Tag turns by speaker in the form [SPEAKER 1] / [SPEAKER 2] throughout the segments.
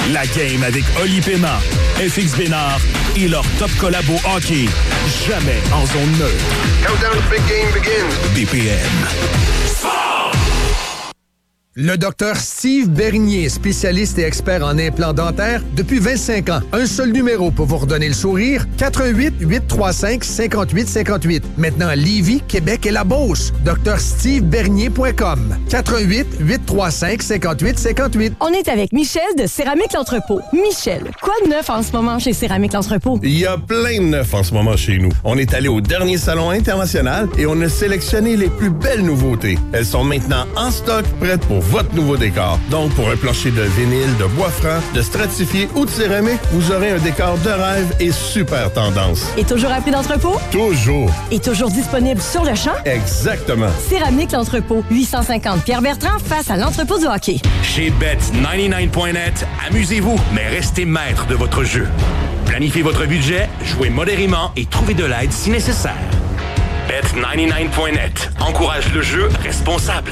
[SPEAKER 1] La game avec Oli Paiement, FX Bénard et leur top collabo hockey. Jamais en zone neutre.
[SPEAKER 2] Countdown to big game begins.
[SPEAKER 1] BPM.
[SPEAKER 3] Le Dr Steve Bernier, spécialiste et expert en implants dentaires depuis 25 ans. Un seul numéro pour vous redonner le sourire, 88-835-5858. Maintenant à Lévis, Québec et la Beauce. drstevebernier.com. 88-835-5858.
[SPEAKER 4] On est avec Michel de Céramique L'Entrepôt. Michel, quoi de neuf en ce moment chez Céramique L'Entrepôt?
[SPEAKER 5] Il y a plein de neuf en ce moment chez nous. On est allé au dernier salon international et on a sélectionné les plus belles nouveautés. Elles sont maintenant en stock, prêtes pour votre nouveau décor. Donc, pour un plancher de vinyle, de bois franc, de stratifié ou de céramique, vous aurez un décor de rêve et super tendance.
[SPEAKER 4] Et toujours à prix d'entrepôt?
[SPEAKER 5] Toujours.
[SPEAKER 4] Et toujours disponible sur le champ?
[SPEAKER 5] Exactement.
[SPEAKER 4] Céramique L'Entrepôt. 850 Pierre-Bertrand face à l'entrepôt du hockey.
[SPEAKER 1] Chez Bet99.net, amusez-vous, mais restez maître de votre jeu. Planifiez votre budget, jouez modérément et trouvez de l'aide si nécessaire. Bet99.net encourage le jeu responsable.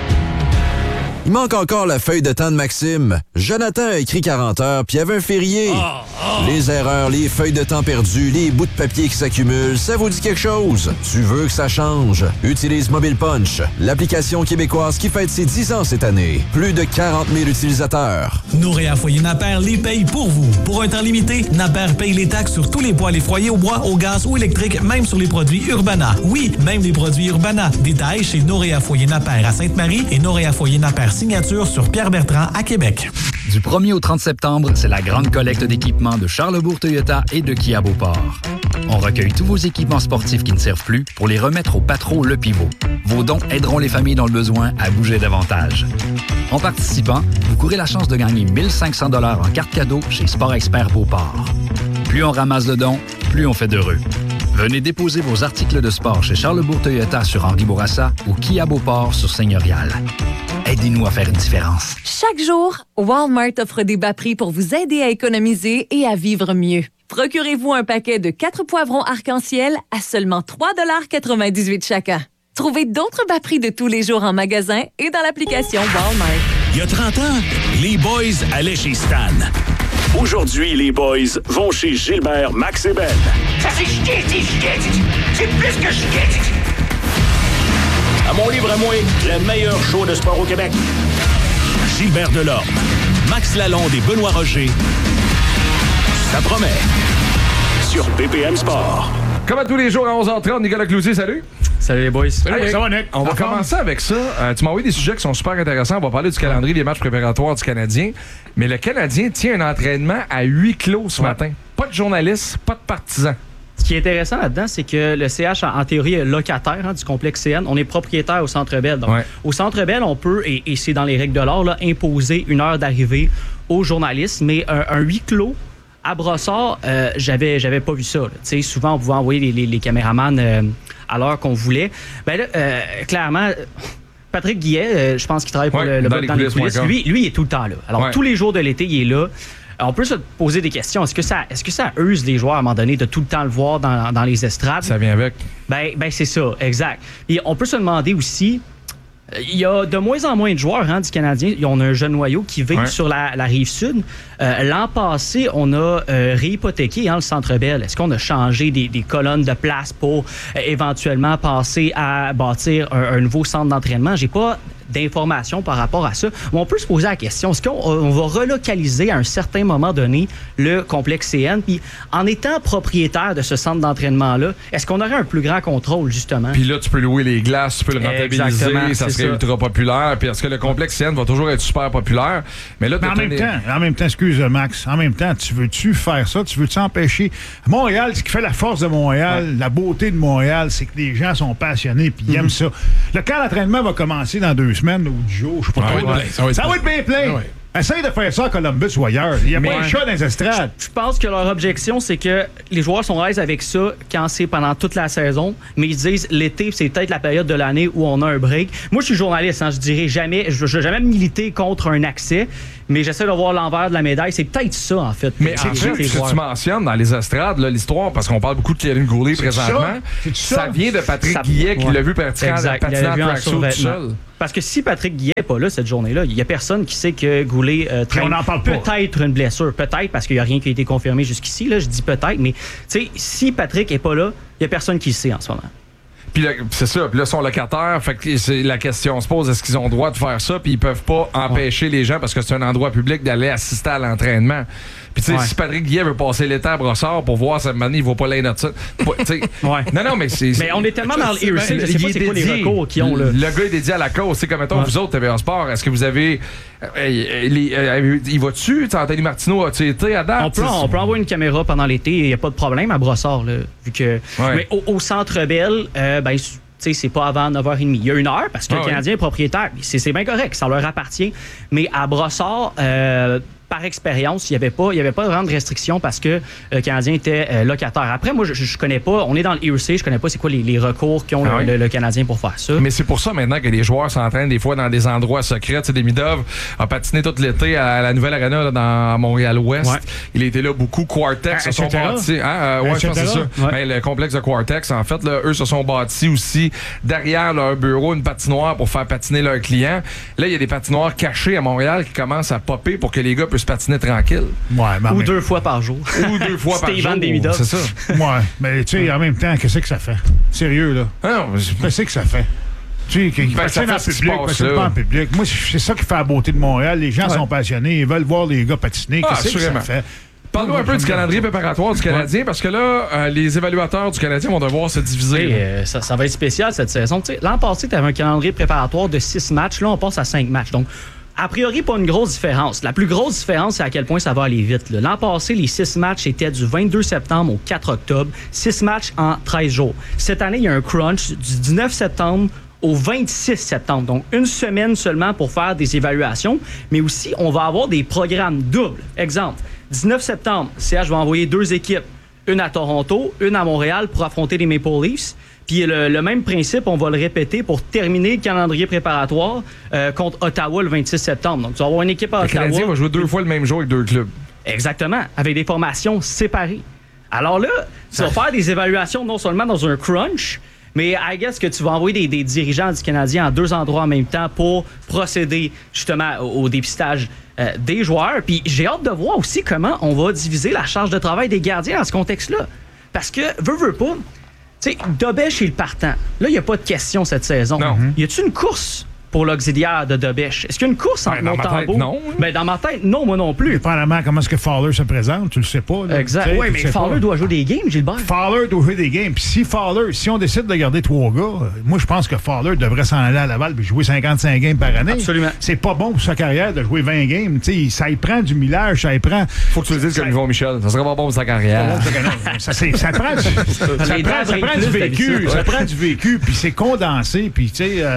[SPEAKER 6] Il manque encore la feuille de temps de Maxime. Jonathan a écrit 40 heures, puis il y avait un férié. Les erreurs, les feuilles de temps perdues, les bouts de papier qui s'accumulent, ça vous dit quelque chose? Tu veux que ça change? Utilise Mobile Punch, l'application québécoise qui fête ses 10 ans cette année. Plus de 40 000 utilisateurs.
[SPEAKER 7] Nouré à Foyer Napper les paye pour vous. Pour un temps limité, Napper paye les taxes sur tous les poêles et foyers au bois, au gaz ou électrique, même sur les produits Urbana. Oui, même les produits Urbana. Détails chez Nouré à Foyer Napper à Sainte-Marie et Nouré à Foyer Napper Signature sur Pierre-Bertrand à Québec.
[SPEAKER 8] Du 1er au 30 septembre, c'est la grande collecte d'équipements de Charlesbourg Toyota et de Kia Beauport. On recueille tous vos équipements sportifs qui ne servent plus pour les remettre au Patro Le Pivot. Vos dons aideront les familles dans le besoin à bouger davantage. En participant, vous courez la chance de gagner 1 500 $ en carte cadeau chez Sport Expert Beauport. Plus on ramasse de dons, plus on fait d'heureux. Venez déposer vos articles de sport chez Charlesbourg Toyota sur Henri Bourassa ou Kia Beauport sur Seigneurial. Aidez-nous à faire une différence.
[SPEAKER 9] Chaque jour, Walmart offre des bas prix pour vous aider à économiser et à vivre mieux. Procurez-vous un paquet de 4 poivrons arc-en-ciel à seulement 3,98 $ chacun. Trouvez d'autres bas prix de tous les jours en magasin et dans l'application Walmart.
[SPEAKER 1] Il y a 30 ans, les boys allaient chez Stan. Aujourd'hui, les boys vont chez Gilbert, Max et Ben.
[SPEAKER 10] Ça c'est chiquet. C'est plus que chiquet.
[SPEAKER 1] À mon livre à moi, le meilleur show de sport au Québec. Gilbert Delorme, Max Lalonde et Benoît Roger. Ça promet. Sur BPM Sport.
[SPEAKER 11] Comme à tous les jours à 11h30, Nicolas Cloutier, salut.
[SPEAKER 12] Salut les boys.
[SPEAKER 11] Salut, ça va, Nick? On va commencer avec ça. Tu m'as envoyé des sujets qui sont super intéressants. On va parler du calendrier des matchs préparatoires du Canadien. Mais le Canadien tient un entraînement à huis clos ce matin. Pas de journalistes, pas de partisans.
[SPEAKER 12] Ce qui est intéressant là-dedans, c'est que le CH, en théorie, est locataire du complexe CN. On est propriétaire au Centre Bell. Donc, au Centre Bell, on peut, et c'est dans les règles de l'art, là, imposer une heure d'arrivée aux journalistes. Mais un huis clos à Brossard, j'avais pas vu ça. Souvent, on pouvait envoyer les caméramans à l'heure qu'on voulait. Ben là, clairement... Patrick Guillet, je pense qu'il travaille pour le blog dans les coulisses. Lui, il est tout le temps là. Alors, tous les jours de l'été, il est là. On peut se poser des questions. Est-ce que ça use les joueurs à un moment donné de tout le temps le voir dans les estrades?
[SPEAKER 11] Ça vient avec.
[SPEAKER 12] Ben c'est ça, exact. Et on peut se demander aussi, il y a de moins en moins de joueurs du Canadien. On a un jeune noyau qui vit sur la Rive-Sud. L'an passé, on a réhypothéqué le Centre Bell. Est-ce qu'on a changé des colonnes de place pour éventuellement passer à bâtir un nouveau centre d'entraînement? J'ai pas d'informations par rapport à ça. On peut se poser la question, est-ce qu'on va relocaliser à un certain moment donné le complexe CN? Puis en étant propriétaire de ce centre d'entraînement-là, est-ce qu'on aurait un plus grand contrôle, justement?
[SPEAKER 11] Puis là, tu peux louer les glaces, tu peux le rentabiliser,
[SPEAKER 12] exactement,
[SPEAKER 11] ça serait ultra populaire. Puis est-ce que le complexe CN va toujours être super populaire? Mais là,
[SPEAKER 13] en même temps, excuse Max, en même temps, tu veux-tu faire ça? Tu veux-tu empêcher? Montréal, ce qui fait la force de Montréal, la beauté de Montréal, c'est que les gens sont passionnés puis ils aiment ça. Le camp d'entraînement va commencer dans 2 semaines ou 10 jours, je sais pas trop. Ça va être bien plein. Essaye de faire ça à Columbus ou ailleurs. Il n'y a pas de chat dans les estrades.
[SPEAKER 12] Je pense que leur objection, c'est que les joueurs sont à l'aise avec ça quand c'est pendant toute la saison, mais ils disent l'été, c'est peut-être la période de l'année où on a un break. Moi, je suis journaliste, je dirais jamais, je ne vais jamais militer contre un accès, mais j'essaie de voir l'envers de la médaille. C'est peut-être ça, en fait.
[SPEAKER 11] Mais en fait, si tu mentionnes dans les estrades, l'histoire, parce qu'on parle beaucoup de Kevin Goulet présentement, ça vient de Patrick Guillet qui l'a vu pratiquant en tracksuit tout seul.
[SPEAKER 12] Parce que si Patrick Guillet n'est pas là cette journée-là, il n'y a personne qui sait que Goulet traîne peut-être une blessure. Peut-être, parce qu'il n'y a rien qui a été confirmé jusqu'ici. Là, je dis peut-être, mais si Patrick n'est pas là, il n'y a personne qui le sait en ce moment.
[SPEAKER 11] Puis là, c'est ça. Puis là, son locataire, fait que c'est la question se pose, est-ce qu'ils ont le droit de faire ça? Puis ils peuvent pas empêcher les gens, parce que c'est un endroit public, d'aller assister à l'entraînement. Puis tu sais, si Patrick Guillet veut passer l'été à Brossard pour voir cette année, il va pas l'aider de ça. Non, mais c'est...
[SPEAKER 12] Mais on est tellement dans le hearsay, je sais pas c'est quoi les recours qu'ils ont là.
[SPEAKER 11] Le gars est dédié à la cause. C'est comme, mettons, vous autres, TVA Sport, est-ce que vous avez... il va dessus? Anthony Martineau a-tu été à date?
[SPEAKER 12] On peut envoyer une caméra pendant l'été, il n'y a pas de problème à Brossard, là, vu que... Mais au Centre Bell, c'est pas avant 9h30. Il y a 1 heure parce que le Canadien est propriétaire. C'est bien correct, ça leur appartient. Mais à Brossard... par expérience, il n'y avait pas vraiment de restriction parce que le Canadien était locataire. Après, moi, je connais pas, on est dans le hearsay, je connais pas c'est quoi les recours qu'ont le Canadien pour faire ça.
[SPEAKER 11] Mais c'est pour ça maintenant que les joueurs s'entraînent des fois dans des endroits secrets. Tu sais, Demidov a patiné tout l'été à la nouvelle arena là, dans Montréal-Ouest. Ouais. Il était là beaucoup. Quartex se sont bâtis. Je pense que c'est ça. Ouais. Ben, le complexe de Quartex, en fait, là, eux se sont bâtis aussi derrière leur bureau une patinoire pour faire patiner leurs clients. Là, il y a des patinoires cachées à Montréal qui commencent à popper pour que les gars puissent patiner tranquille.
[SPEAKER 12] Ou 2 fois par jour.
[SPEAKER 11] Ou 2 fois par jour.
[SPEAKER 12] C'est
[SPEAKER 11] ça.
[SPEAKER 13] Ouais, mais tu sais, en même temps, qu'est-ce que ça fait? Sérieux, là. Qu'est-ce que ça fait? Tu sais, qu'il patine en public. Moi, c'est ça qui fait la beauté de Montréal. Les gens sont passionnés. Ils veulent voir les gars patiner. Qu'est-ce que ça fait?
[SPEAKER 11] Parle-nous un peu du calendrier préparatoire du Canadien, parce que là, les évaluateurs du Canadien vont devoir se diviser.
[SPEAKER 12] Ça va être spécial cette saison. T'sais, l'an passé, tu avais un calendrier préparatoire de 6 matchs. Là, on passe à 5 matchs. Donc, a priori, pas une grosse différence. La plus grosse différence, c'est à quel point ça va aller vite. Là. L'an passé, les 6 matchs étaient du 22 septembre au 4 octobre. 6 matchs en 13 jours. Cette année, il y a un crunch du 19 septembre au 26 septembre. Donc, 1 semaine seulement pour faire des évaluations. Mais aussi, on va avoir des programmes doubles. Exemple, 19 septembre, CH va envoyer 2 équipes. Une à Toronto, une à Montréal pour affronter les Maple Leafs. Puis le même principe, on va le répéter pour terminer le calendrier préparatoire contre Ottawa le 26 septembre. Donc, tu vas avoir une équipe à Ottawa.
[SPEAKER 11] Le Canadien va jouer 2 fois le même jour avec 2 clubs.
[SPEAKER 12] Exactement, avec des formations séparées. Alors là, tu vas faire des évaluations non seulement dans un crunch, mais I guess que tu vas envoyer des dirigeants du Canadien à 2 endroits en même temps pour procéder justement au dépistage des joueurs. Puis j'ai hâte de voir aussi comment on va diviser la charge de travail des gardiens dans ce contexte-là. Parce que, veux pas, tu sais, Dobèche est le partant. Là, il n'y a pas de question cette saison.
[SPEAKER 11] Non.
[SPEAKER 12] Y a-tu une course pour l'auxiliaire de Dobèche? Est-ce qu'il y a une course entre Montembeault?
[SPEAKER 11] Non.
[SPEAKER 12] Ben, dans ma tête, non, moi non plus.
[SPEAKER 13] Dépendamment comment est-ce que Fowler se présente, tu le sais pas. Là.
[SPEAKER 12] Exact. Oui, mais Fowler doit jouer des games, Gilbert.
[SPEAKER 13] Fowler doit jouer des games. Puis si on décide de garder 3 gars, moi, je pense que Fowler devrait s'en aller à Laval et jouer 55 games par année.
[SPEAKER 12] Absolument.
[SPEAKER 13] C'est pas bon pour sa carrière de jouer 20 games. T'sais, ça y prend du millage, ça y prend...
[SPEAKER 11] Faut que tu le dises comme Yvon Michel. Ça serait pas bon pour sa carrière.
[SPEAKER 13] Ça prend du vécu. Ça prend du vécu, puis c'est condensé, puis tu sais...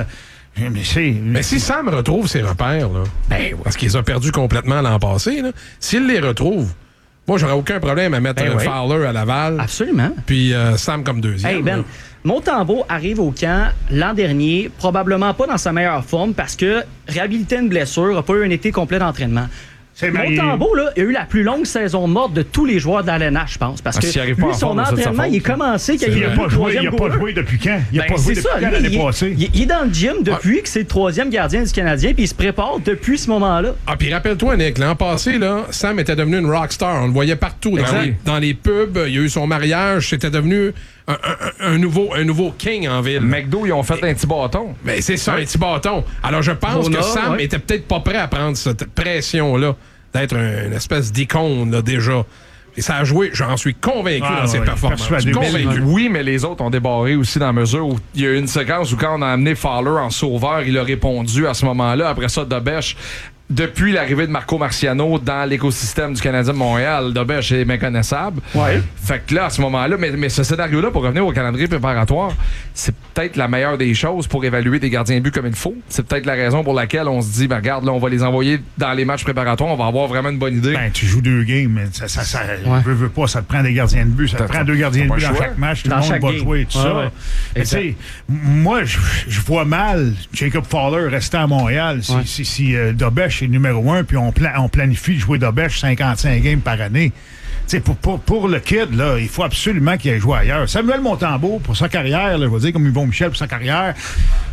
[SPEAKER 14] Mais si Sam retrouve ses repères, là, parce qu'il les a perdus complètement l'an passé, s'il les retrouve, moi, j'aurais aucun problème à mettre Fowler à Laval.
[SPEAKER 12] Absolument.
[SPEAKER 14] Puis Sam comme deuxième.
[SPEAKER 12] Hey Ben, Montembeault arrive au camp l'an dernier, probablement pas dans sa meilleure forme parce que réhabilité une blessure, n'a pas eu un été complet d'entraînement. Montembeault, là, il a eu la plus longue saison morte de tous les joueurs de l'ALNH, je pense. Parce que lui, son entraînement, il est commencé quand
[SPEAKER 13] il n'a pas joué depuis quand? Il n'a pas joué depuis quand l'année passée?
[SPEAKER 12] Il est dans le gym depuis que c'est le 3e gardien du Canadien, puis il se prépare depuis ce moment-là.
[SPEAKER 14] Ah, puis rappelle-toi, Nick, l'an passé, là, Sam était devenu une rockstar. On le voyait partout. Dans les pubs, il y a eu son mariage, c'était devenu... Un nouveau king en ville.
[SPEAKER 11] McDo, ils ont fait un petit bâton.
[SPEAKER 14] Mais c'est ça, un petit bâton. Alors, je pense que Sam était peut-être pas prêt à prendre cette pression-là, d'être une espèce d'icône, là, déjà. Et ça a joué, j'en suis convaincu dans ses performances. Convaincu.
[SPEAKER 11] Oui, mais les autres ont débarré aussi dans la mesure où il y a eu une séquence où quand on a amené Fowler en sauveur, il a répondu à ce moment-là. Après ça, Dobèche, depuis l'arrivée de Marco Marciano dans l'écosystème du Canadien de Montréal, Dobèche est méconnaissable.
[SPEAKER 12] Ouais.
[SPEAKER 11] Fait que là, à ce moment-là, mais ce scénario-là, pour revenir au calendrier préparatoire, c'est peut-être la meilleure des choses pour évaluer des gardiens de but comme il faut. C'est peut-être la raison pour laquelle on se dit, ben regarde, là, on va les envoyer dans les matchs préparatoires, on va avoir vraiment une bonne idée.
[SPEAKER 13] Ben, tu joues 2 games, mais ça veut pas, ça te prend des gardiens de but, ça te prend 2 gardiens de but dans chaque match, tout le monde va jouer, tout ça. Tu sais, moi, je vois mal Jacob Fowler rester à Montréal si Dobèche est numéro 1, puis on planifie de jouer Dobèche 55 games par année. Pour le kid, là, il faut absolument qu'il aille jouer ailleurs. Samuel Montembeault, pour sa carrière, là, je vais dire comme Yvon Michel pour sa carrière,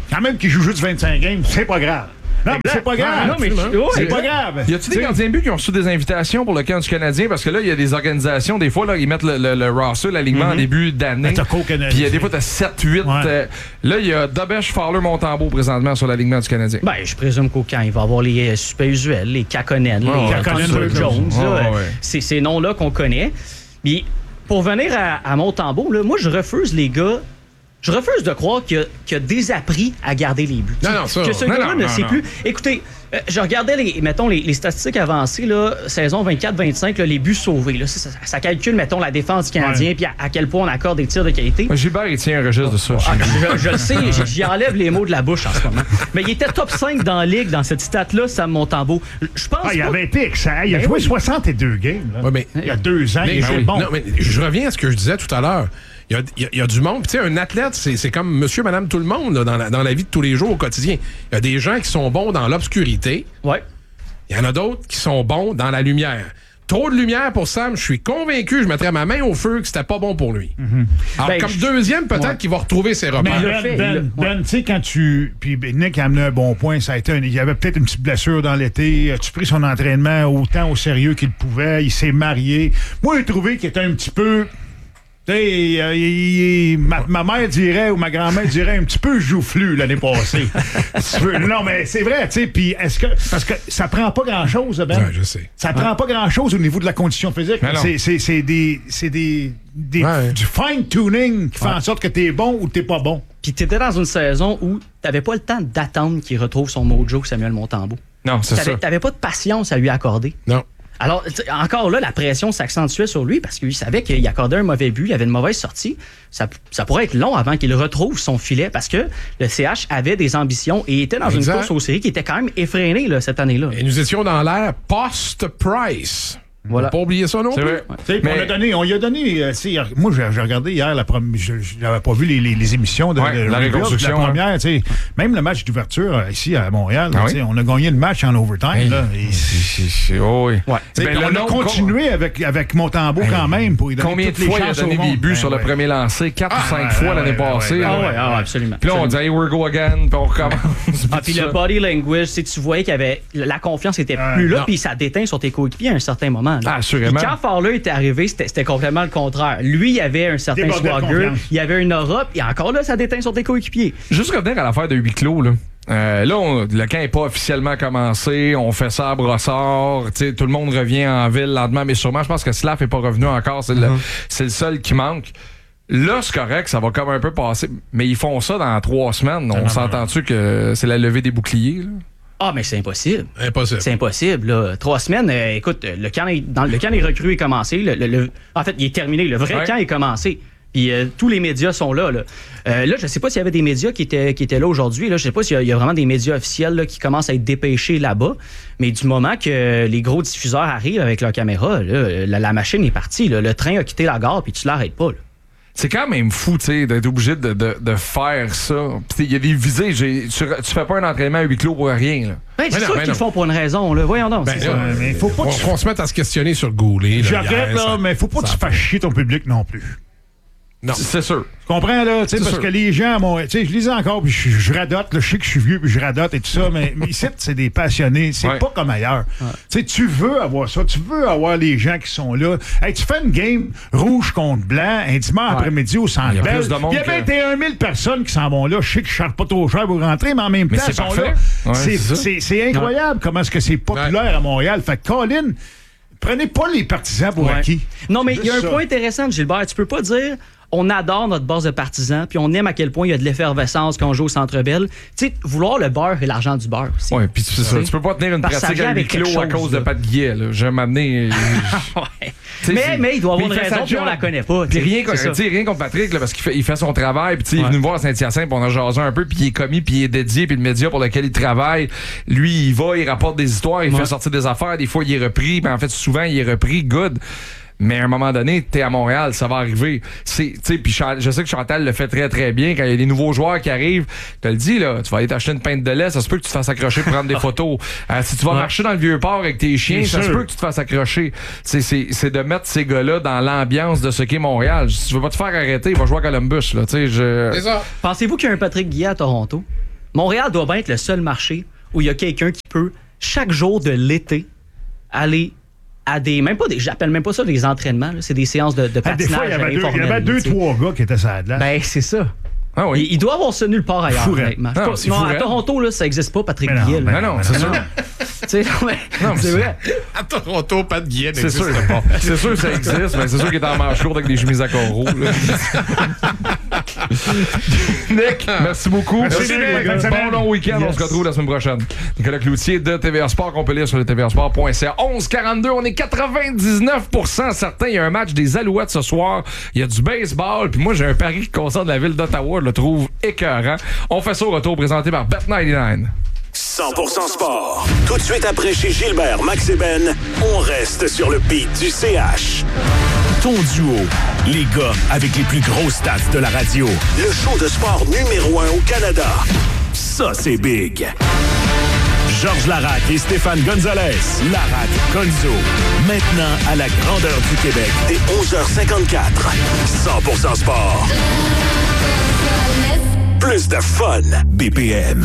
[SPEAKER 13] Quand même qu'il joue juste 25 games, c'est pas grave. Non, mais c'est pas grave. Non, mais c'est pas grave.
[SPEAKER 11] Y a-tu des gardiens de but qui ont reçu des invitations pour le camp du Canadien? Parce que là, il y a des organisations, des fois, là, ils mettent le roster, l'alignement en début d'année. Puis des fois, t'as 7-8. Là, il y a Dobesch, Fowler, Montembeault présentement sur l'alignement du Canadien.
[SPEAKER 12] Ben, je présume qu'au camp, il va y avoir les suspects usuels, les Kakonen, les Jones. C'est ces noms-là qu'on connaît. Puis, pour venir à Montembeault, là, moi, je refuse, les gars. Je refuse de croire qu'il y a désappris à garder les buts.
[SPEAKER 14] Non, ça.
[SPEAKER 12] Que ce gars-là ne sait plus. Écoutez, je regardais les statistiques avancées, là, saison 24-25, les buts sauvés. Là, ça calcule, mettons, la défense du Canadien puis à quel point on accorde des tirs de qualité.
[SPEAKER 11] Gilbert, il tient un registre de ça.
[SPEAKER 12] Je le sais, j'y enlève les mots de la bouche en ce moment. Mais il était top 5 dans la ligue, dans cette stat-là, Sam Montembeault. Je pense
[SPEAKER 13] il avait été excellent. Il a joué 62 games. Là.
[SPEAKER 14] Ouais,
[SPEAKER 13] il y a 2 ans, il était bon.
[SPEAKER 14] Non, mais je reviens à ce que je disais tout à l'heure. Il y a du monde. Tu sais, un athlète, c'est comme monsieur, madame, tout le monde là, dans la vie de tous les jours au quotidien. Il y a des gens qui sont bons dans l'obscurité.
[SPEAKER 12] Ouais.
[SPEAKER 14] Il y en a d'autres qui sont bons dans la lumière. Trop de lumière pour Sam, je suis convaincu, je mettrais ma main au feu que c'était pas bon pour lui. Alors, comme deuxième, peut-être qu'il va retrouver ses repères.
[SPEAKER 13] Mais Ben, tu sais, quand tu... Puis Nick a amené un bon point, ça a été il y avait peut-être une petite blessure dans l'été. As-tu pris son entraînement autant au sérieux qu'il pouvait? Il s'est marié. Moi, j'ai trouvé qu'il était un petit peu... Ma mère dirait, ou ma grand-mère dirait un petit peu joufflu l'année passée. Non, mais c'est vrai, tu sais. Puis est-ce que. Parce que ça prend pas grand-chose, Ben.
[SPEAKER 14] Ouais, je sais.
[SPEAKER 13] Ça prend pas grand-chose au niveau de la condition physique. C'est du fine-tuning qui fait en sorte que t'es bon ou t'es pas bon.
[SPEAKER 12] Puis t'étais dans une saison où t'avais pas le temps d'attendre qu'il retrouve son mojo, Samuel Montembeault.
[SPEAKER 11] Non, c'est ça.
[SPEAKER 12] T'avais pas de patience à lui accorder.
[SPEAKER 14] Non.
[SPEAKER 12] Alors, encore là, la pression s'accentuait sur lui parce qu'il savait qu'il accordait un mauvais but, il avait une mauvaise sortie. Ça pourrait être long avant qu'il retrouve son filet parce que le CH avait des ambitions et était dans une course aux séries qui était quand même effrénée là, cette année-là.
[SPEAKER 14] Et nous étions dans l'ère post-Price. Voilà. Pas oublier ça non plus.
[SPEAKER 13] Mais on lui a donné. Moi, j'ai regardé hier la première. Je n'avais pas vu les émissions de
[SPEAKER 11] la reconstruction.
[SPEAKER 13] La première, même le match d'ouverture ici à Montréal. On a gagné le match en overtime. On a continué avec Montembeault quand même pour lui donner
[SPEAKER 11] combien de fois il a donné des buts sur le premier lancé? 4 ou 5 fois l'année passée.
[SPEAKER 12] Absolument.
[SPEAKER 11] Puis là, on dit hey, we're go again, puis on recommence.
[SPEAKER 12] Puis le body language, tu voyais qu'il y avait la confiance était plus là, puis ça déteint sur tes coéquipiers à un certain moment.
[SPEAKER 11] Assurément.
[SPEAKER 12] Quand Fowler était arrivé, c'était complètement le contraire. Lui, il avait un certain swagger, il avait une Europe, et encore là, ça déteint sur tes coéquipiers.
[SPEAKER 11] Juste revenir à l'affaire de huis clos, là. Le camp n'est pas officiellement commencé. On fait ça à Brossard. Tout le monde revient en ville lentement, mais sûrement, je pense que Slav n'est pas revenu encore. C'est le seul qui manque. Là, c'est correct, ça va comme un peu passer. Mais ils font ça dans 3 semaines. On s'entend-tu que c'est la levée des boucliers, là?
[SPEAKER 12] Ah, mais c'est impossible.
[SPEAKER 14] Impossible.
[SPEAKER 12] C'est impossible, là. 3 semaines, écoute, le camp des recrues est commencé. En fait, il est terminé. Le vrai camp est commencé. Puis tous les médias sont là. Là, je sais pas s'il y avait des médias qui étaient là aujourd'hui. Là, je sais pas s'il y a vraiment des médias officiels là, qui commencent à être dépêchés là-bas. Mais du moment que les gros diffuseurs arrivent avec leur caméra, là, la machine est partie. Là. Le train a quitté la gare, puis tu l'arrêtes pas. Là.
[SPEAKER 11] C'est quand même fou, tu sais, d'être obligé de faire ça. Il y a des visées. Tu fais pas un entraînement à huis clos pour rien, là.
[SPEAKER 12] C'est sûr qu'ils le font pour une raison, là. Voyons donc.
[SPEAKER 13] Mais faut pas
[SPEAKER 14] qu'on se mette à se questionner sur Goulet.
[SPEAKER 13] Je regrette, là, mais faut pas que tu fasses chier ton public non plus.
[SPEAKER 11] Non. C'est sûr.
[SPEAKER 13] Tu comprends, là? Parce sûr. Que les gens, je lisais encore, puis je radote, là, je sais que je suis vieux, puis je radote et tout ça, mais ici, c'est des passionnés. C'est pas comme ailleurs. Tu veux avoir ça. Tu veux avoir les gens qui sont là. Hey, tu fais une game rouge contre blanc, un dimanche après-midi au Centre Bell. Il y a 21 000 personnes qui s'en vont là. Je sais que je ne charge pas trop cher pour rentrer, mais en même temps, ils sont là. C'est incroyable comment est-ce que c'est populaire à Montréal. Fait que, Colin, prenez pas les partisans pour acquis.
[SPEAKER 12] Non, mais il y a un point intéressant, Gilbert. Tu peux pas dire... On adore notre base de partisans, puis on aime à quel point il y a de l'effervescence quand on joue au Centre Bell. Tu sais, vouloir le beurre et l'argent du beurre aussi.
[SPEAKER 11] Oui, puis c'est ça. Tu peux pas tenir une pratique à huis clos à cause de Pat Guillet. Je vais m'amener...
[SPEAKER 12] mais il doit avoir une raison, puis on la connaît pas.
[SPEAKER 11] Puis rien contre Patrick, là, parce qu'il fait son travail, puis il est venu me voir à Saint-Hyacinthe, puis on a jasé un peu, puis il est commis, puis il est dédié, puis le média pour lequel il travaille, lui, il va, il rapporte des histoires, il fait sortir des affaires, des fois il est repris, puis en fait, souvent, il est repris, good. Mais à un moment donné, t'es à Montréal, ça va arriver. Puis je sais que Chantal le fait très très bien quand il y a des nouveaux joueurs qui arrivent. Je te le dis, là, tu vas aller t'acheter une pinte de lait, ça se peut que tu te fasses accrocher pour prendre des photos. Si tu vas marcher dans le Vieux-Port avec tes chiens, ça se peut que tu te fasses accrocher. C'est de mettre ces gars-là dans l'ambiance de ce qu'est Montréal. Si tu veux pas te faire arrêter, il va jouer à Columbus. Là,
[SPEAKER 12] C'est ça. Pensez-vous qu'il y a un Patrick Guillet à Toronto? Montréal doit bien être le seul marché où il y a quelqu'un qui peut, chaque jour de l'été, aller à des... j'appelle même pas ça des entraînements, là, c'est des séances de patinage. Des fois, il y
[SPEAKER 13] avait 2-3 gars qui étaient sur la glace.
[SPEAKER 12] Ben, c'est ça.
[SPEAKER 11] Ah oui.
[SPEAKER 12] Il doit avoir ça nulle part ailleurs, honnêtement. Non, à Toronto, là, ça n'existe pas, Patrick Guillet.
[SPEAKER 11] Non, c'est sûr.
[SPEAKER 12] C'est vrai.
[SPEAKER 14] À Toronto, pas de Guillet
[SPEAKER 11] n'existe pas. C'est sûr que ça existe, mais c'est sûr qu'il est en manche lourde avec des chemises à coraux. Nick, merci beaucoup.
[SPEAKER 13] Merci, Nick.
[SPEAKER 11] Bon long week-end. On se retrouve la semaine prochaine. Nicolas Cloutier de TVA Sport, qu'on peut lire sur le tvasport.ca. 11-42, on est 99% certains. Il y a un match des Alouettes ce soir. Il y a du baseball. Puis moi, j'ai un pari qui concerne la ville d'Ottawa. Je le trouve écœurant. On fait ça au retour, présenté par Bet99.
[SPEAKER 1] 100% sport. Tout de suite après chez Gilbert, Max et Ben, on reste sur le beat du CH. Ton duo, les gars avec les plus grosses stats de la radio. Le show de sport numéro 1 au Canada. Ça, c'est big. Georges Laraque et Stéphane Gonzalez. Laraque Gonzo. Maintenant à la grandeur du Québec, dès 11h54. 100% sport. Plus de fun. BPM.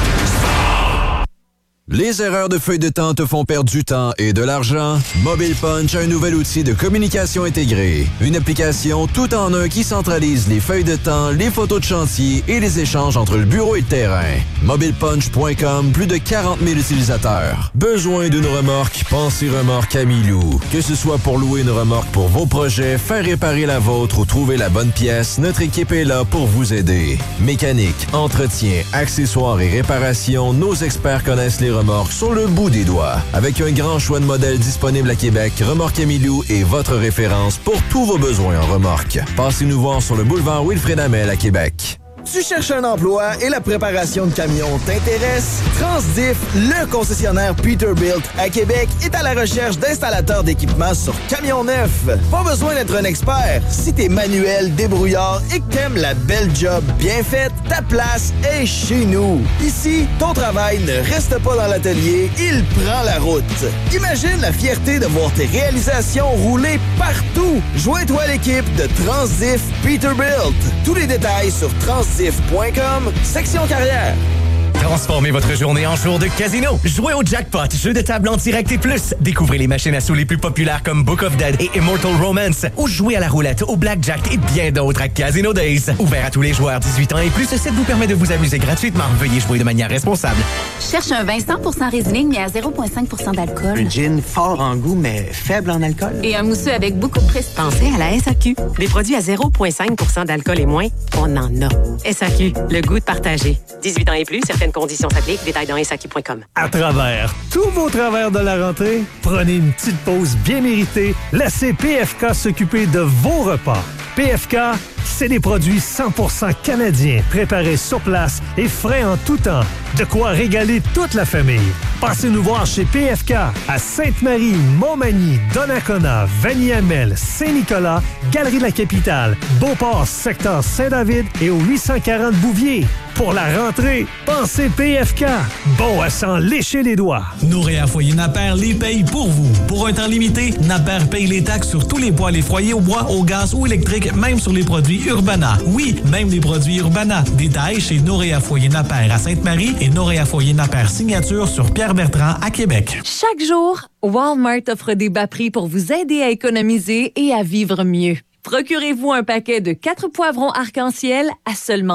[SPEAKER 6] Les erreurs de feuille de temps te font perdre du temps et de l'argent? Mobile Punch a un nouvel outil de communication intégrée. Une application tout en un qui centralise les feuilles de temps, les photos de chantier et les échanges entre le bureau et le terrain. MobilePunch.com, plus de 40 000 utilisateurs. Besoin d'une remorque? Pensez remorque Camilou. Que ce soit pour louer une remorque pour vos projets, faire réparer la vôtre ou trouver la bonne pièce, notre équipe est là pour vous aider. Mécanique, entretien, accessoires et réparations, nos experts connaissent les remorques sur le bout des doigts. Avec un grand choix de modèles disponibles à Québec, Remorque Camilou est votre référence pour tous vos besoins en remorque. Passez nous voir sur le boulevard Wilfrid Hamel à Québec.
[SPEAKER 15] Tu cherches un emploi et la préparation de camions t'intéresse? Transdiff, le concessionnaire Peterbilt à Québec, est à la recherche d'installateurs d'équipements sur camions neufs. Pas besoin d'être un expert. Si t'es manuel, débrouillard et que t'aimes la belle job bien faite, ta place est chez nous. Ici, ton travail ne reste pas dans l'atelier, il prend la route. Imagine la fierté de voir tes réalisations rouler partout. Joins-toi à l'équipe de Transdiff Peterbilt. Tous les détails sur transdiff.com, section carrière.
[SPEAKER 16] Transformez votre journée en jour de casino. Jouez au jackpot, jeu de table en direct et plus. Découvrez les machines à sous les plus populaires comme Book of Dead et Immortal Romance. Ou jouez à la roulette, au blackjack et bien d'autres à Casino Days. Ouvert à tous les joueurs 18 ans et plus, ce site vous permet de vous amuser gratuitement. Veuillez jouer de manière responsable.
[SPEAKER 17] Cherche un vin 100% Riesling mais à 0,5% d'alcool.
[SPEAKER 18] Un gin fort en goût mais faible en alcool.
[SPEAKER 17] Et un mousseux avec beaucoup de prestige.
[SPEAKER 19] Pensez à la SAQ. Des produits à 0,5% d'alcool et moins, on en a. SAQ, le goût de partager. 18 ans et plus, certaines conditions s'appliquent. Détails dans SAQ.com.
[SPEAKER 20] À travers tous vos travers de la rentrée, prenez une petite pause bien méritée. Laissez PFK s'occuper de vos repas. PFK, c'est des produits 100% canadiens, préparés sur place et frais en tout temps. De quoi régaler toute la famille. Passez nous voir chez PFK à Sainte-Marie, Montmagny, Donnacona, Vanier-Hamel, Saint-Nicolas, Galerie de la Capitale, Beauport, secteur Saint-David et au 840 Bouvier. Pour la rentrée, pensez PFK. Bon à s'en lécher les doigts.
[SPEAKER 7] Noréa Foyer Napper les paye pour vous. Pour un temps limité, Napper paye les taxes sur tous les poêles et foyers au bois, au gaz ou électrique, même sur les produits Urbana. Oui, même les produits Urbana. Détails chez Noréa Foyer Napper à Sainte-Marie et Noréa Foyer Napper Signature sur Pierre-Bertrand à Québec.
[SPEAKER 9] Chaque jour, Walmart offre des bas prix pour vous aider à économiser et à vivre mieux. Procurez-vous un paquet de 4 poivrons arc-en-ciel à seulement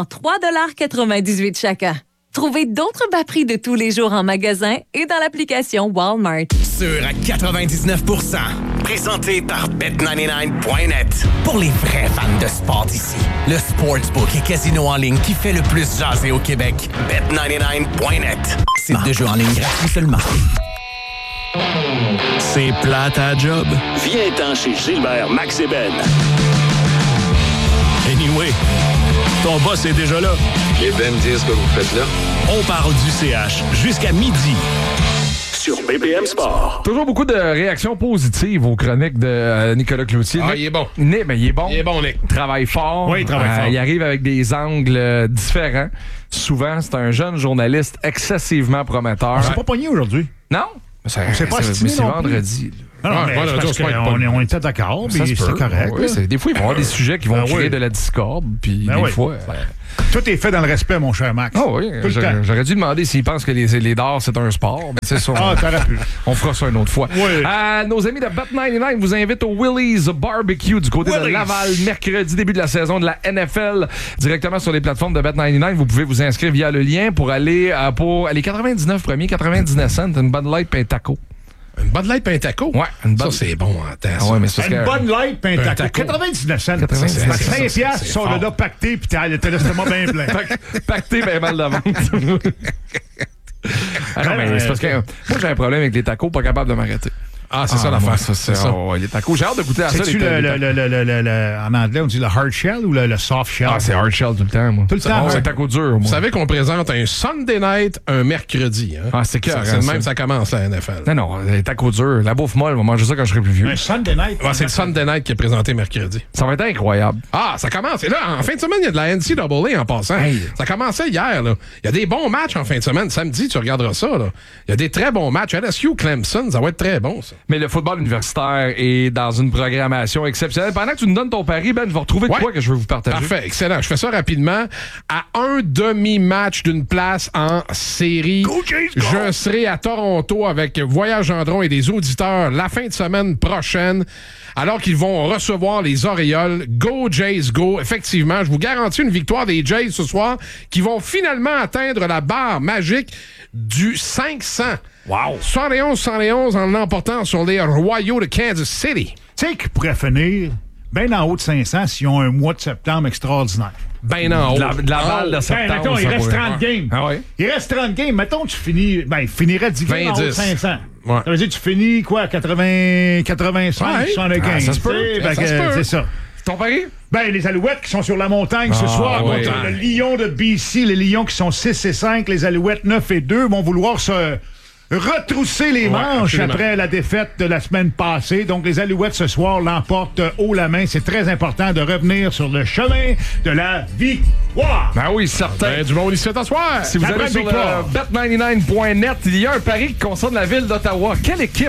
[SPEAKER 9] 3,98 chacun. Trouvez d'autres bas prix de tous les jours en magasin et dans l'application Walmart.
[SPEAKER 16] Sûr à 99%. Présenté par Bet99.net. Pour les vrais fans de sport ici, le sportsbook et casino en ligne qui fait le plus jaser au Québec. Bet99.net. Site de jeu en ligne gratuit seulement.
[SPEAKER 1] C'est plate à job. Viens-t'en chez Gilbert, Max et Ben. Anyway, ton boss est déjà là.
[SPEAKER 21] Et Ben me dire ce que vous faites là.
[SPEAKER 1] On parle du CH jusqu'à midi. Sur BPM Sport.
[SPEAKER 11] Toujours beaucoup de réactions positives aux chroniques de Nicolas Cloutier.
[SPEAKER 14] Ah, il est bon.
[SPEAKER 11] Mais il est bon.
[SPEAKER 14] Il est bon, Nick.
[SPEAKER 11] Il travaille fort.
[SPEAKER 14] Oui, il travaille fort.
[SPEAKER 11] Il arrive avec des angles différents. Souvent, c'est un jeune journaliste excessivement prometteur.
[SPEAKER 13] On s'est pas pogné aujourd'hui.
[SPEAKER 11] Non?
[SPEAKER 13] On s'est pas
[SPEAKER 11] mais c'est vendredi.
[SPEAKER 13] Non, mais c'est parce qu'on était d'accord, puis c'est correct.
[SPEAKER 11] Oui, des fois, il va y avoir des sujets qui vont créer de la discorde, puis des fois...
[SPEAKER 13] Tout est fait dans le respect, mon cher Max.
[SPEAKER 11] Oh oui, j'aurais dû demander s'ils pensent que les dards, c'est un sport. Mais c'est ça.
[SPEAKER 13] T'aurais pu.
[SPEAKER 11] On fera ça une autre fois.
[SPEAKER 13] Oui.
[SPEAKER 11] Nos amis de Bet99 vous invitent au Willys Barbecue du côté de Laval, mercredi, début de la saison de la NFL, directement sur les plateformes de Bet99. Vous pouvez vous inscrire via le lien pour aller pour les 99 premiers, 99 cents, une Bud Light et un taco.
[SPEAKER 14] Une Bud Light et un taco?
[SPEAKER 11] Ouais.
[SPEAKER 14] Ça, c'est bon en temps.
[SPEAKER 11] Ouais, mais
[SPEAKER 13] une Bud Light et un taco. 99 cents. 5 piastres, sont là pactés, puis t'as l'estomac bien plein.
[SPEAKER 11] Pacté, bien mal de vente. Non, mais c'est parce que moi, j'ai un problème avec les tacos, pas capable de m'arrêter.
[SPEAKER 14] Ah, c'est ça l'affaire. C'est ça.
[SPEAKER 11] Les tacos, j'ai hâte de goûter à ça.
[SPEAKER 13] C'est-tu en anglais, on dit le hard shell ou le soft shell?
[SPEAKER 11] Ah, c'est hard shell tout le temps, moi.
[SPEAKER 13] Tout le temps,
[SPEAKER 11] c'est taco dur, moi.
[SPEAKER 14] Vous savez qu'on présente un Sunday night un mercredi. Hein?
[SPEAKER 11] Ah, c'est clair.
[SPEAKER 14] C'est le même, ça commence la NFL.
[SPEAKER 11] Non, les tacos durs. La bouffe molle, on va manger ça quand je serai plus vieux.
[SPEAKER 13] Un Sunday night?
[SPEAKER 14] Ouais, c'est le Sunday night qui est présenté mercredi.
[SPEAKER 11] Ça va être incroyable.
[SPEAKER 14] Ah, ça commence. Et là, en fin de semaine, il y a de la NCAA en passant. Hey. Ça commençait hier, là. Il y a des bons matchs en fin de semaine. Samedi, tu regarderas ça, là. Il y a des très bons matchs. LSU, Clemson, ça va être très bon, ça.
[SPEAKER 11] Mais le football universitaire est dans une programmation exceptionnelle. Pendant que tu nous donnes ton pari, Ben, je vais retrouver quoi que je veux vous partager.
[SPEAKER 14] Parfait, excellent. Je fais ça rapidement. À un demi-match d'une place en série, je serai à Toronto avec Voyage Gendron et des auditeurs la fin de semaine prochaine, alors qu'ils vont recevoir les Orioles. Go Jays, go! Effectivement, je vous garantis une victoire des Jays ce soir qui vont finalement atteindre la barre magique du 500.
[SPEAKER 11] Wow!
[SPEAKER 14] 71 en l'emportant sur les Royaux de Kansas City.
[SPEAKER 13] Tu sais qu'ils pourraient finir bien en haut de 500 s'ils ont un mois de septembre extraordinaire.
[SPEAKER 14] Ben en haut.
[SPEAKER 11] De la balle de septembre.
[SPEAKER 13] Mettons, il reste 30 games.
[SPEAKER 11] Ah ouais?
[SPEAKER 13] Il reste 30 games. Mettons, tu finis... il finirait 10 games en haut de 500.
[SPEAKER 14] Ouais.
[SPEAKER 13] Ça veut dire que tu finis, 85, 75?
[SPEAKER 11] Ça se peut.
[SPEAKER 13] C'est ça.
[SPEAKER 11] Ton pari?
[SPEAKER 13] Les Alouettes qui sont sur la montagne ce soir contre le Lion de BC. Les Lions qui sont 6-5. Les Alouettes 9-2 vont vouloir se retrousser les manches après la défaite de la semaine passée. Donc, les Alouettes ce soir l'emportent haut la main. C'est très important de revenir sur le chemin de la victoire.
[SPEAKER 11] Ben oui, certain.
[SPEAKER 14] Du monde ici ce soir.
[SPEAKER 11] Si vous allez sur bet99.net, il y a un pari qui concerne la ville d'Ottawa. Quelle équipe,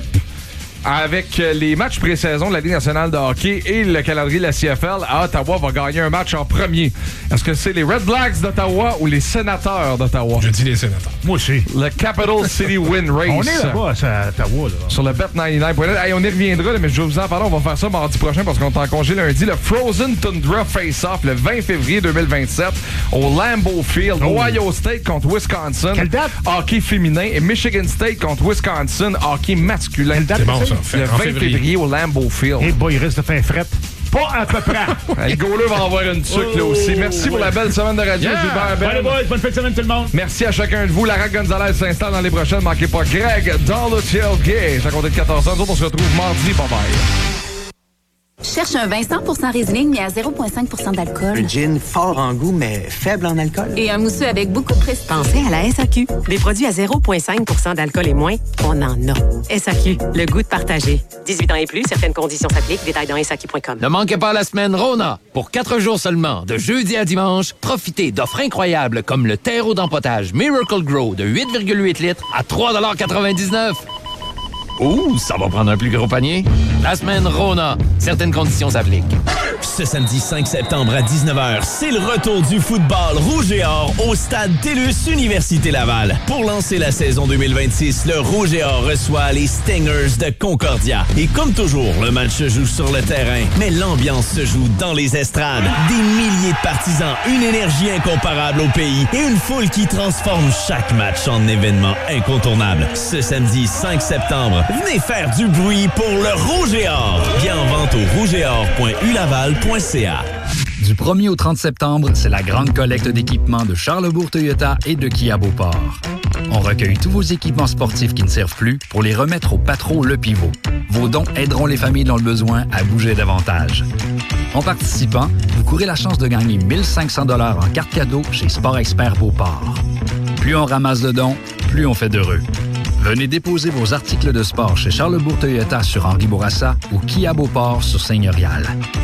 [SPEAKER 11] avec les matchs pré-saison de la Ligue nationale de hockey et le calendrier de la CFL, à Ottawa va gagner un match en premier? Est-ce que c'est les Red Blacks d'Ottawa ou les Sénateurs d'Ottawa?
[SPEAKER 14] Je dis les Sénateurs.
[SPEAKER 13] Moi aussi.
[SPEAKER 11] Le Capital City Win Race.
[SPEAKER 13] On est là-bas à Ottawa. Là.
[SPEAKER 11] Sur le Bet99.net. Hey, on y reviendra, là, mais je vais vous en parler. On va faire ça mardi prochain parce qu'on est en congé lundi. Le Frozen Tundra Face-Off le 20 février 2027 au Lambeau Field. Ohio State contre Wisconsin.
[SPEAKER 13] Quelle date?
[SPEAKER 11] Hockey féminin. Et Michigan State contre Wisconsin. Hockey masculin.
[SPEAKER 13] Quelle date?
[SPEAKER 14] C'est bon, ça.
[SPEAKER 11] Le 20 février au Lambeau Field.
[SPEAKER 13] Et il risque de faire frette. Pas à peu près.
[SPEAKER 11] Le goaler va avoir une tuque là aussi. Merci pour la belle semaine de radio.
[SPEAKER 13] Allez, boys, bonne fin de semaine tout le monde.
[SPEAKER 11] Merci à chacun de vous. Lara Gonzalez s'installe dans les prochaines. Manquez pas Greg dans le tailgate. À compter de 14h. Nous autres, on se retrouve mardi. Bye bye.
[SPEAKER 17] Cherche un vin 100% Riesling, mais à 0,5% d'alcool.
[SPEAKER 18] Un gin fort en goût, mais faible en alcool.
[SPEAKER 17] Et un mousseux avec beaucoup de prestige.
[SPEAKER 19] Pensez à la SAQ. Des produits à 0,5% d'alcool et moins, on en a. SAQ, le goût de partager. 18 ans et plus, certaines conditions s'appliquent. Détails dans SAQ.com.
[SPEAKER 2] Ne manquez pas la semaine Rona. Pour 4 jours seulement, de jeudi à dimanche, profitez d'offres incroyables comme le terreau d'empotage Miracle Grow de 8,8 litres à 3,99 $. Ouh, ça va prendre un plus gros panier. La semaine Rona. Certaines conditions s'appliquent.
[SPEAKER 22] Ce samedi 5 septembre à 19h, c'est le retour du football rouge et or au stade TELUS Université Laval. Pour lancer la saison 2026, le rouge et or reçoit les Stingers de Concordia. Et comme toujours, le match se joue sur le terrain, mais l'ambiance se joue dans les estrades. Des milliers de partisans, une énergie incomparable au pays et une foule qui transforme chaque match en événement incontournable. Ce samedi 5 septembre, venez faire du bruit pour le rouge et or. Bien en vente au rougeetor.ulaval.ca.
[SPEAKER 8] Du 1er au 30 septembre, c'est la grande collecte d'équipements de Charlebourg Toyota et de Kia Beauport. On recueille tous vos équipements sportifs qui ne servent plus pour les remettre au Patro Le Pivot. Vos dons aideront les familles dans le besoin à bouger davantage. En participant, vous courez la chance de gagner 1 500 $ en carte cadeau chez Sport Expert Beauport. Plus on ramasse de dons, plus on fait d'heureux. Venez déposer vos articles de sport chez Charlebourg Toyota sur Henri Bourassa ou Kia Beauport sur Seigneurial.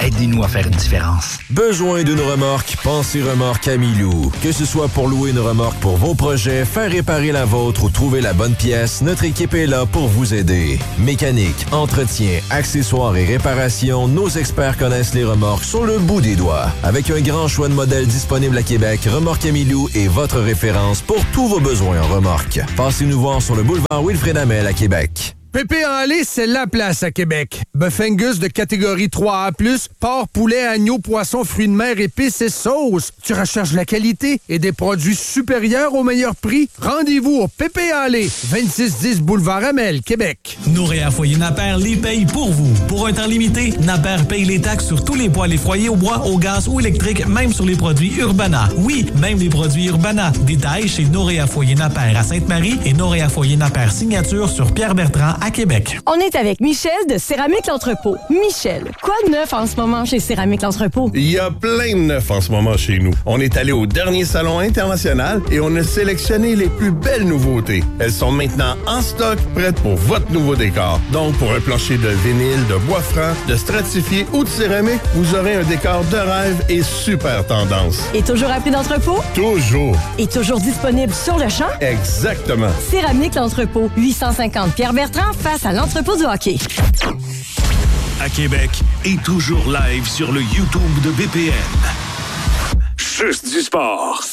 [SPEAKER 8] Aidez-nous à faire une différence.
[SPEAKER 6] Besoin d'une remorque? Pensez Remorque Amilou. Que ce soit pour louer une remorque pour vos projets, faire réparer la vôtre ou trouver la bonne pièce, notre équipe est là pour vous aider. Mécanique, entretien, accessoires et réparations, nos experts connaissent les remorques sur le bout des doigts. Avec un grand choix de modèles disponibles à Québec, Remorque Amilou est votre référence pour tous vos besoins en remorque. Passez-nous voir sur le boulevard Wilfrid Hamel à Québec.
[SPEAKER 3] Pépé en lait, c'est la place à Québec. Bœuf Angus de catégorie 3A+, porc, poulet, agneau, poisson, fruits de mer, épices et sauces. Tu recherches la qualité et des produits supérieurs au meilleur prix? Rendez-vous au Pépé en lait, 2610 boulevard Hamel, Québec.
[SPEAKER 7] Nouréa Foyer Napper les paye pour vous. Pour un temps limité, Napper paye les taxes sur tous les poêles et foyers au bois, au gaz ou électrique, même sur les produits Urbana. Oui, même les produits Urbana. Détails chez Nouréa Foyer Napper à Sainte-Marie et Nouréa Foyer Napper Signature sur Pierre-Bertrand à Québec.
[SPEAKER 4] On est avec Michel de Céramique L'Entrepôt. Michel, quoi de neuf en ce moment chez Céramique L'Entrepôt?
[SPEAKER 5] Il y a plein de neuf en ce moment chez nous. On est allé au dernier salon international et on a sélectionné les plus belles nouveautés. Elles sont maintenant en stock, prêtes pour votre nouveau décor. Donc, pour un plancher de vinyle, de bois franc, de stratifié ou de céramique, vous aurez un décor de rêve et super tendance.
[SPEAKER 4] Et toujours à prix d'entrepôt?
[SPEAKER 5] Toujours.
[SPEAKER 4] Et toujours disponible sur le champ?
[SPEAKER 5] Exactement.
[SPEAKER 4] Céramique L'Entrepôt, 850 Pierre-Bertrand, face à l'entrepôt du hockey.
[SPEAKER 1] À Québec et toujours live sur le YouTube de BPM. Juste du sport.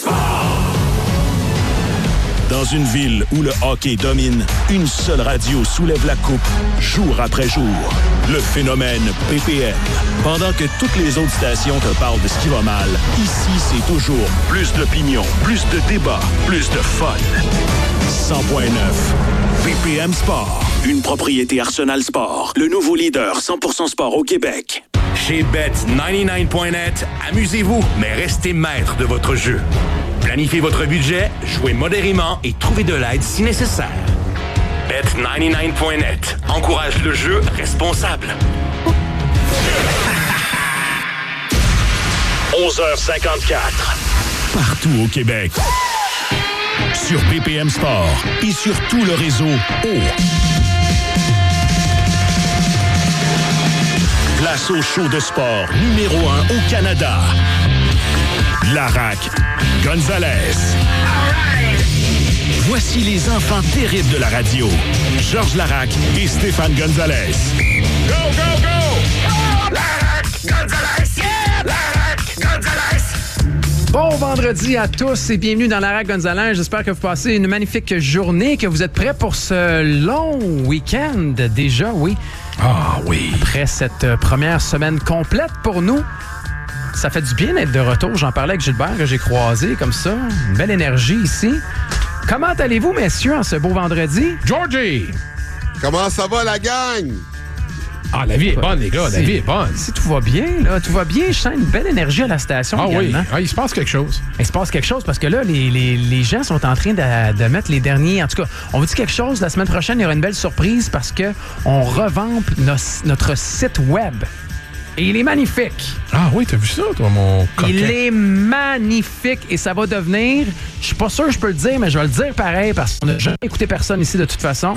[SPEAKER 1] Dans une ville où le hockey domine, une seule radio soulève la coupe jour après jour. Le phénomène BPM. Pendant que toutes les autres stations te parlent de ce qui va mal, ici c'est toujours plus d'opinion, plus de débats, plus de fun. 100.9 BPM Sport. Une propriété Arsenal Sport. Le nouveau leader 100% sport au Québec.
[SPEAKER 22] Chez Bet99.net, amusez-vous, mais restez maître de votre jeu. Planifiez votre budget, jouez modérément et trouvez de l'aide si nécessaire. Bet99.net encourage le jeu responsable.
[SPEAKER 1] 11h54. Partout au Québec. Sur BPM Sport et sur tout le réseau Place au show de sport numéro 1 au Canada. Larac Gonzalez. Voici les enfants terribles de la radio. Georges Larac et Stéphane Gonzalez.
[SPEAKER 10] Go, go, go! Larac Gonzalez! Yeah! Larac Gonzalez!
[SPEAKER 23] Bon vendredi à tous et bienvenue dans Larac Gonzalez. J'espère que vous passez une magnifique journée, que vous êtes prêts pour ce long week-end déjà, oui.
[SPEAKER 14] Ah oui.
[SPEAKER 23] Après cette première semaine complète pour nous, ça fait du bien d'être de retour. J'en parlais avec Gilbert que j'ai croisé comme ça. Une belle énergie ici. Comment allez-vous, messieurs, en ce beau vendredi?
[SPEAKER 14] Georgie!
[SPEAKER 24] Comment ça va, la gang?
[SPEAKER 14] Ah, la vie est bonne, les gars. La vie est bonne.
[SPEAKER 23] Si tout va bien, là, tout va bien. Je sens une belle énergie à la station également.
[SPEAKER 14] Oui. Ah, il se passe quelque chose.
[SPEAKER 23] Il se passe quelque chose parce que là, les gens sont en train de mettre les derniers... En tout cas, on vous dit quelque chose. La semaine prochaine, il y aura une belle surprise parce qu'on revampe notre site web. Et il est magnifique.
[SPEAKER 14] Ah oui, t'as vu ça, toi, mon coquin?
[SPEAKER 23] Il est magnifique et ça va devenir... Je suis pas sûr que je peux le dire, mais je vais le dire pareil parce qu'on n'a jamais écouté personne ici de toute façon.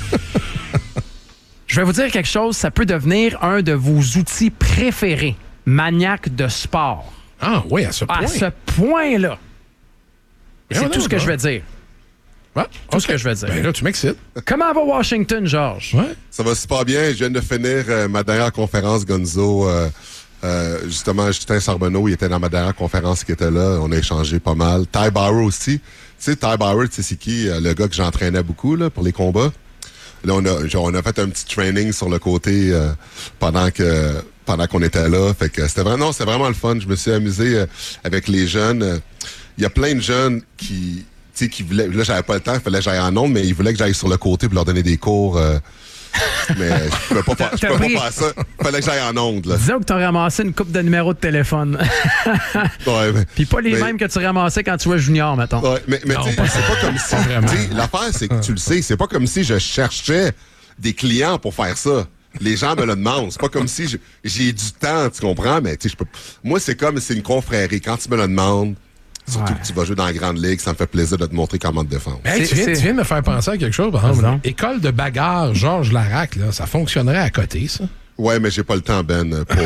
[SPEAKER 23] Je vais vous dire quelque chose, ça peut devenir un de vos outils préférés, maniaque de sport.
[SPEAKER 14] Ah oui, à ce point.
[SPEAKER 23] À ce point-là. C'est tout ce que je vais dire.
[SPEAKER 14] Ouais,
[SPEAKER 23] tout ce que je vais dire.
[SPEAKER 14] Ben là, tu m'excites.
[SPEAKER 23] Comment va Washington, Georges?
[SPEAKER 24] Ouais. Ça va super bien. Je viens de finir ma dernière conférence, Gonzo. Justement, Justin Charbonneau, il était dans ma dernière conférence qui était là. On a échangé pas mal. Ty Bauer aussi. Tu sais, Ty Bauer, tu sais c'est qui? Le gars que j'entraînais beaucoup là, pour les combats. Là, on a fait un petit training sur le côté pendant qu'on était là. Fait que c'était vraiment le fun. Je me suis amusé avec les jeunes. Il y a plein de jeunes qui voulaient... Là, j'avais pas le temps, il fallait que j'aille en ondes, mais ils voulaient que j'aille sur le côté pour leur donner des cours. Mais je peux pas faire ça. Il fallait que j'aille en ondes. Là.
[SPEAKER 23] Disons que tu as ramassé une coupe de numéros de téléphone.
[SPEAKER 24] Ouais,
[SPEAKER 23] puis pas les mêmes que tu ramassais quand tu jouais junior, mettons.
[SPEAKER 24] Ouais, mais tu sais, c'est pas comme si... L'affaire, c'est que tu le sais, c'est pas comme si je cherchais des clients pour faire ça. Les gens me le demandent. C'est pas comme si j'ai du temps, tu comprends? Mais tu sais, moi, c'est une confrérie. Quand tu me le demandes, surtout que tu vas jouer dans la grande ligue, ça me fait plaisir de te montrer comment te défendre.
[SPEAKER 14] Hey, tu viens de me faire penser à quelque chose. Par exemple, école de bagarre Georges Larac, là, ça fonctionnerait à côté, ça?
[SPEAKER 24] Ouais, mais j'ai pas le temps, Ben, pour...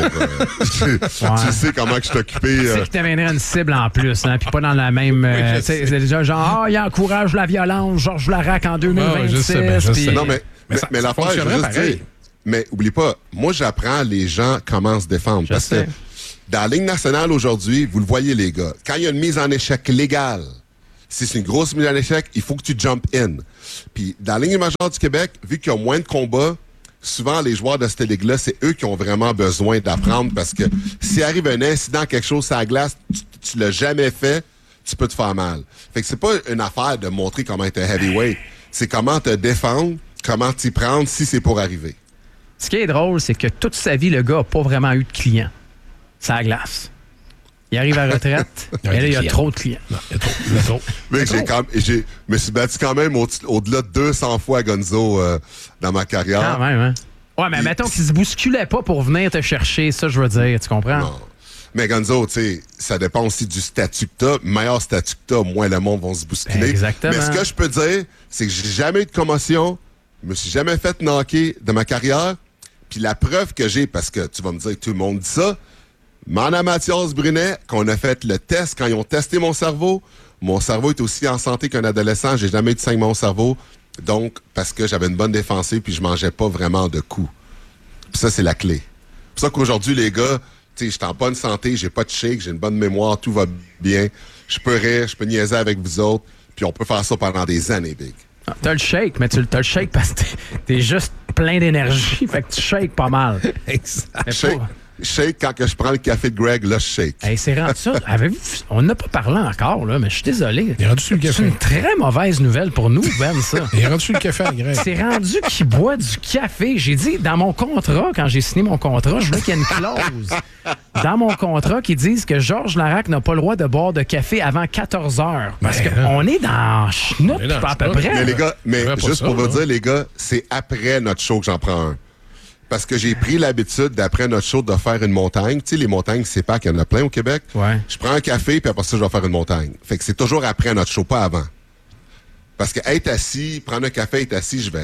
[SPEAKER 24] Tu sais comment que je suis occupé.
[SPEAKER 23] Tu sais qu'il t'amènerait une cible en plus, hein, puis pas dans la même... c'est déjà genre, il encourage la violence, Georges Larac en 2026.
[SPEAKER 24] Je sais. Non, mais l'affaire, je veux juste dire... Mais oublie pas, moi, j'apprends les gens comment se défendre. Parce que dans la Ligue nationale aujourd'hui, vous le voyez, les gars, quand il y a une mise en échec légale, si c'est une grosse mise en échec, il faut que tu jump in. Puis dans la Ligue majeure du Québec, vu qu'il y a moins de combats, souvent, les joueurs de cette ligue-là, c'est eux qui ont vraiment besoin d'apprendre parce que s'il arrive un incident, quelque chose sur la glace, tu l'as jamais fait, tu peux te faire mal. Fait que c'est pas une affaire de montrer comment être un heavyweight. C'est comment te défendre, comment t'y prendre si c'est pour arriver.
[SPEAKER 23] Ce qui est drôle, c'est que toute sa vie, le gars n'a pas vraiment eu de clients. C'est la glace. Il arrive à la retraite, et là, il y a trop de clients. Non, il y a trop.
[SPEAKER 24] Mais je me suis battu quand même au-delà de 200 fois Gonzo dans ma carrière.
[SPEAKER 23] Quand même, hein? Ouais, mais mettons qu'il se bousculait pas pour venir te chercher, ça, je veux dire, tu comprends?
[SPEAKER 24] Non. Mais Gonzo, tu sais, ça dépend aussi du statut que t'as. Meilleur statut que t'as, moins le monde va se bousculer.
[SPEAKER 23] Exactement.
[SPEAKER 24] Mais ce que je peux dire, c'est que j'ai jamais eu de commotion, je me suis jamais fait knocker de ma carrière. Puis la preuve que j'ai, parce que tu vas me dire que tout le monde dit ça, Mana Mathias Brunet, qu'on a fait le test, quand ils ont testé mon cerveau est aussi en santé qu'un adolescent. J'ai jamais eu de saignement au cerveau. Donc, parce que j'avais une bonne défensive puis je mangeais pas vraiment de coups. Puis ça, c'est la clé. C'est pour ça qu'aujourd'hui, les gars, tu sais, je suis en bonne santé, j'ai pas de shake, j'ai une bonne mémoire, tout va bien. Je peux rire, je peux niaiser avec vous autres, puis on peut faire ça pendant des années, Big.
[SPEAKER 23] Ah, t'as le shake, mais t'as le shake parce que t'es juste plein d'énergie, fait que tu shakes pas mal.
[SPEAKER 24] Exact. Shake, quand que je prends le café de Greg, là, je shake.
[SPEAKER 23] Hey, c'est rendu ça. Avez-vous... On n'a pas parlé encore, là, mais je suis désolé.
[SPEAKER 14] Il est rendu sur le café.
[SPEAKER 23] C'est une très mauvaise nouvelle pour nous, Ben, ça.
[SPEAKER 14] Il est rendu sur le café à Greg.
[SPEAKER 23] C'est rendu qu'il boit du café. J'ai dit, dans mon contrat, quand j'ai signé mon contrat, je voulais qu'il y ait une clause dans mon contrat qui dise que Georges Larac n'a pas le droit de boire de café avant 14 heures. Parce qu'on est dans chenoute, à peu près.
[SPEAKER 24] Mais les gars, juste pour vous dire, les gars, c'est après notre show que j'en prends un. Parce que j'ai pris l'habitude, d'après notre show, de faire une montagne. Tu sais, les montagnes, c'est pas qu'il y en a plein au Québec.
[SPEAKER 23] Ouais.
[SPEAKER 24] Je prends un café, puis après ça, je vais faire une montagne. Fait que c'est toujours après notre show, pas avant. Parce que être assis, prendre un café, être assis, je vais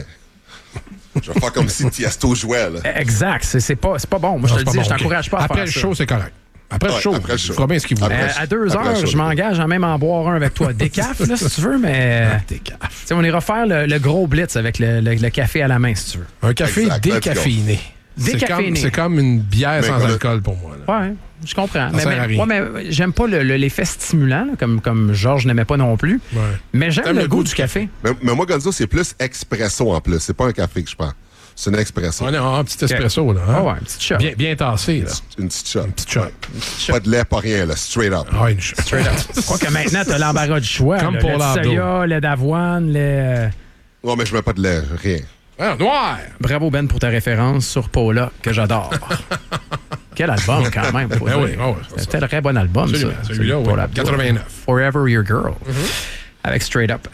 [SPEAKER 24] faire comme si Tiesto jouait, là.
[SPEAKER 23] Exact. C'est pas bon. Moi, je te le dis, je t'encourage pas à faire ça.
[SPEAKER 14] Après le show, c'est correct. Après le show, tu feras bien ce qu'il faut.
[SPEAKER 23] À 2 heures, je m'engage à même en boire un avec toi. Décaf, là, si tu veux, mais...
[SPEAKER 14] Décaf.
[SPEAKER 23] On ira faire le gros blitz avec le café à la main, si tu veux.
[SPEAKER 14] Un café décaféiné.
[SPEAKER 23] Décaféiné.
[SPEAKER 14] C'est comme une bière sans alcool pour moi.
[SPEAKER 23] Oui, je comprends. Mais j'aime pas l'effet stimulant, là, comme Georges n'aimait pas non plus. Ouais. Mais j'aime le goût du café.
[SPEAKER 24] Mais moi, Gonzo, c'est plus expresso en plus. C'est pas un café que je prends. C'est un expresso.
[SPEAKER 14] On est un petit espresso, là. Hein?
[SPEAKER 23] Ouais, un petit shot.
[SPEAKER 14] Bien tassé, là.
[SPEAKER 24] Une petite shot.
[SPEAKER 14] Une petite shot.
[SPEAKER 24] Pas de lait, pas rien, là. Straight up.
[SPEAKER 14] Ah, une shot.
[SPEAKER 23] Straight up. Quoi que maintenant, t'as l'embarras du choix.
[SPEAKER 14] Comme pour
[SPEAKER 23] le soya, le d'avoine, le...
[SPEAKER 24] Non, mais je mets pas de lait, rien.
[SPEAKER 14] Ah, noir!
[SPEAKER 23] Bravo, Ben, pour ta référence sur Paula, que j'adore. Quel album, quand même. C'était un très bon album,
[SPEAKER 14] absolument, ça. Celui-là, oui. 89.
[SPEAKER 23] Forever Your Girl. Avec Straight Up.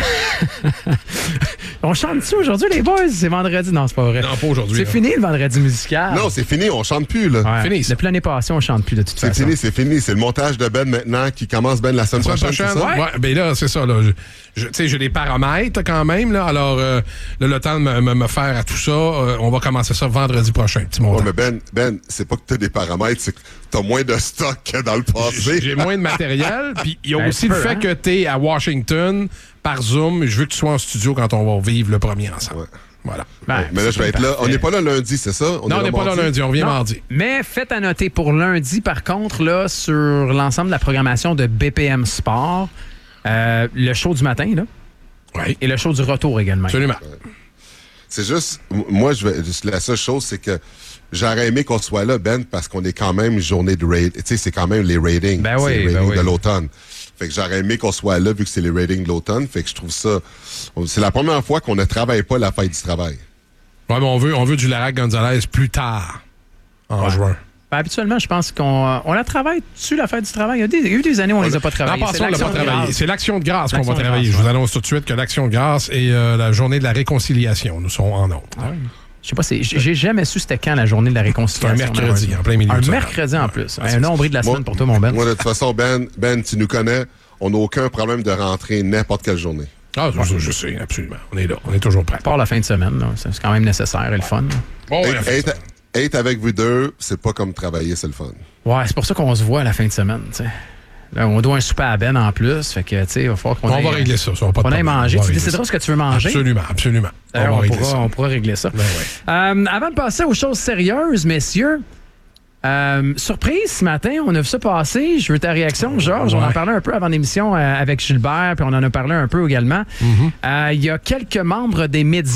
[SPEAKER 23] On chante-tu aujourd'hui, les boys? C'est vendredi? Non, c'est pas vrai.
[SPEAKER 14] Non, pas aujourd'hui.
[SPEAKER 23] C'est fini, le vendredi musical.
[SPEAKER 24] Non, c'est fini. On chante plus, là.
[SPEAKER 23] Ouais. Fini. Depuis l'année passée, on chante plus, de toute façon.
[SPEAKER 24] C'est fini. C'est le montage de Ben maintenant qui commence, Ben, la semaine prochaine. C'est ça?
[SPEAKER 14] Ouais, ben là, c'est ça, là. Tu sais, j'ai des paramètres quand même, là. Alors, le temps de me faire à tout ça, on va commencer ça vendredi prochain, petit montant.
[SPEAKER 24] Ouais, mais Ben, c'est pas que t'as des paramètres, c'est que t'as moins de stock que dans le passé.
[SPEAKER 14] J'ai moins de matériel, puis il y a aussi le fait que t'es à Washington par Zoom. Je veux que tu sois en studio quand on va vivre le premier ensemble. Ouais. Voilà.
[SPEAKER 24] Mais là, je vais être là. On n'est pas là lundi, c'est ça?
[SPEAKER 14] Non, on n'est pas là lundi, on revient mardi.
[SPEAKER 23] Mais faites à noter pour lundi, par contre, là, sur l'ensemble de la programmation de BPM Sport, le show du matin, là.
[SPEAKER 14] Oui.
[SPEAKER 23] Et le show du retour également.
[SPEAKER 14] Absolument.
[SPEAKER 24] C'est juste, moi, la seule chose, c'est que j'aurais aimé qu'on soit là, Ben, parce qu'on est quand même journée de raid. Tu sais, c'est quand même les ratings.
[SPEAKER 23] Ben oui,
[SPEAKER 24] les ratings de l'automne. Fait que j'aurais aimé qu'on soit là, vu que c'est les ratings de l'automne. Fait que je trouve ça... C'est la première fois qu'on ne travaille pas la fête du travail.
[SPEAKER 14] Ouais, mais on veut du Larac Gonzalez plus tard, en juin.
[SPEAKER 23] Ben, habituellement, je pense qu'on la travaille dessus, la fête du travail. Il y a eu des années où on les a pas travaillées.
[SPEAKER 14] C'est l'Action de grâce qu'on va travailler. Je vous annonce tout de suite que l'Action de grâce et la journée de la réconciliation, nous sont en ordre.
[SPEAKER 23] Ah oui. Je sais pas, j'ai jamais su c'était quand la journée de la réconciliation.
[SPEAKER 14] C'est un mercredi, en plein milieu.
[SPEAKER 23] Un mercredi en plus. Un nombril de la semaine pour toi, mon Ben.
[SPEAKER 24] Moi, de toute façon, Ben, tu nous connais, on n'a aucun problème de rentrer n'importe quelle journée.
[SPEAKER 14] Ah, je sais, absolument. On est là, on est toujours prêt.
[SPEAKER 23] À part la fin de semaine, c'est quand même nécessaire et le fun.
[SPEAKER 14] Bon,
[SPEAKER 24] être avec vous deux, c'est pas comme travailler, c'est le fun.
[SPEAKER 23] Ouais, c'est pour ça qu'on se voit à la fin de semaine, tu sais. Là, on doit un souper à Ben en plus. Fait que, tu sais, il va falloir qu'on
[SPEAKER 14] va régler ça. Ça va pas
[SPEAKER 23] on aille manger. Tu décideras ce que tu veux manger.
[SPEAKER 14] Absolument.
[SPEAKER 23] On pourra régler ça. Avant de passer aux choses sérieuses, messieurs, surprise ce matin, on a vu ça passer. Je veux ta réaction, Georges. On en parlait un peu avant l'émission avec Gilbert, puis on en a parlé un peu également. Il y a quelques membres des médias